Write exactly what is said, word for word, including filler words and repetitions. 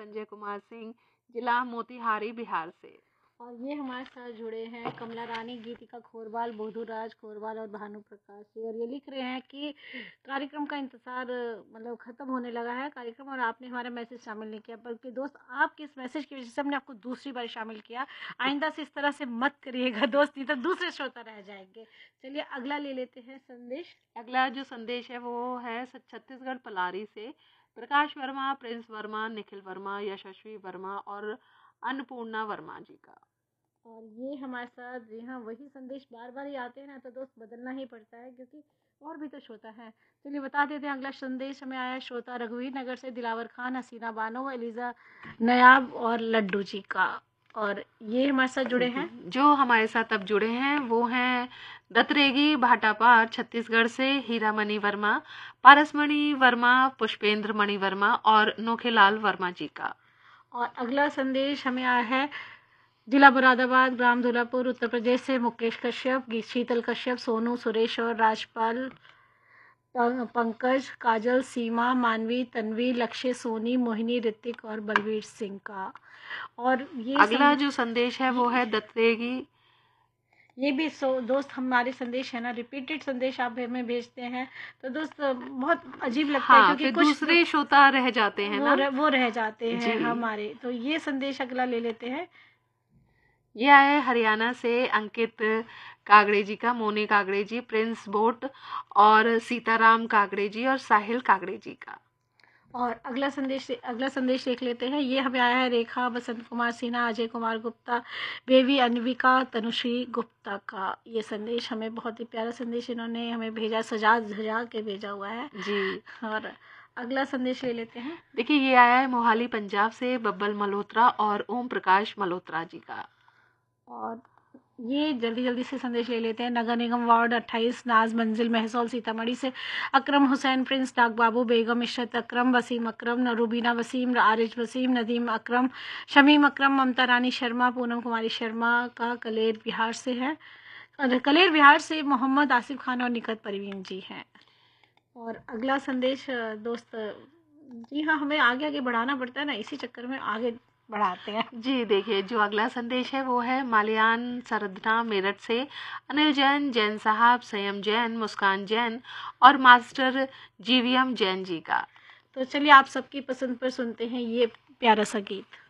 संजय कुमार सिंह, जिला मोतिहारी, बिहार से। और ये हमारे साथ जुड़े हैं कमला रानी, गीतिका खोरवाल, बोधुराज खोरवाल और भानु प्रकाश जी। और ये लिख रहे हैं कि कार्यक्रम का इंतजार मतलब ख़त्म होने लगा है कार्यक्रम, और आपने हमारा मैसेज शामिल नहीं किया। बल्कि दोस्त, आपके इस मैसेज की वजह से हमने आपको दूसरी बार शामिल किया। आइंदा से इस तरह से मत करिएगा दोस्त, नहीं तो दूसरे श्रोता रह जाएंगे। चलिए अगला ले लेते हैं संदेश। अगला जो संदेश है वो है छत्तीसगढ़ पलारी से प्रकाश वर्मा, प्रिंस वर्मा, निखिल वर्मा, यशस्वी वर्मा और अन्नपूर्णा वर्मा जी का। और ये हमारे साथ, जी हाँ, वही संदेश बार बार ही आते हैं ना, तो दोस्त बदलना ही पड़ता है क्योंकि और भी तो श्रोता है। चलिए बता देते हैं, अगला संदेश हमें आया श्रोता रघुवीर नगर से दिलावर खान, हसीना बानो, एलिजा नयाब और लड्डू जी का। और ये हमारे साथ जुड़े हैं, जो हमारे साथ अब जुड़े हैं वो हैं दत्रेगी भाटापार छत्तीसगढ़ से हीरामणि वर्मा, पारसमणि वर्मा, पुष्पेंद्र मणि वर्मा और नोखेलाल वर्मा जी का। और अगला संदेश हमें आया है जिला मुरादाबाद, ग्राम धौलापुर, उत्तर प्रदेश से मुकेश कश्यप, शीतल कश्यप, सोनू, सुरेश और राजपाल, पंकज, काजल, सीमा, मानवी, तन्वी, लक्ष्य, सोनी, मोहिनी, ऋतिक और बलवीर सिंह का। और ये अगला जो संदेश है वो है दत्रेगी। ये भी सो दोस्त हमारे संदेश है ना, रिपीटेड संदेश आप हमें भेजते हैं तो दोस्त बहुत अजीब लगता हाँ, है, क्योंकि कुछ दूसरे श्रोता रह जाते हैं वो ना, रह, वो रह जाते हैं हमारे। तो ये संदेश अगला ले लेते हैं। ये आया हरियाणा से अंकित कागड़े जी का, मोनी कागड़े जी, प्रिंस बोट और सीताराम कागड़े जी और साहिल कागड़े जी का। और अगला संदेश अगला संदेश देख लेते हैं। ये हमें आया है रेखा, बसंत कुमार सिन्हा, अजय कुमार गुप्ता, बेबी अन्विका, तनुश्री गुप्ता का। ये संदेश हमें बहुत ही प्यारा संदेश इन्होंने हमें भेजा, सजा सजा के भेजा हुआ है जी। और अगला संदेश ले लेते हैं। देखिए ये आया है मोहाली पंजाब से बब्बल मल्होत्रा और ओम प्रकाश मल्होत्रा जी का। और ये जल्दी जल्दी से संदेश ले लेते हैं। नगर निगम वार्ड अट्ठाईस, नाज मंजिल, महसौल, सीतामढ़ी से अकरम हुसैन, प्रिंस, डाक बाबू, बेगम इशरत अकरम, वसीम अकरम, रुबीना वसीम, आरिज वसीम, नदीम अकरम, शमीम अकरम, ममता रानी शर्मा, पूनम कुमारी शर्मा का कलेर बिहार से है। कलेर बिहार से मोहम्मद आसिफ खान और निकत परवीन जी हैं। और अगला संदेश दोस्त, जी हाँ, हमें आगे आगे बढ़ाना पड़ता है ना, इसी चक्कर में आगे बढ़ाते हैं। जी देखिए, जो अगला संदेश है वो है माल्यान सरदना मेरठ से अनिल जैन, जैन साहब, संयम जैन, मुस्कान जैन और मास्टर जीवीएम जैन जी का। तो चलिए आप सबकी पसंद पर सुनते हैं ये प्यारा सा गीत।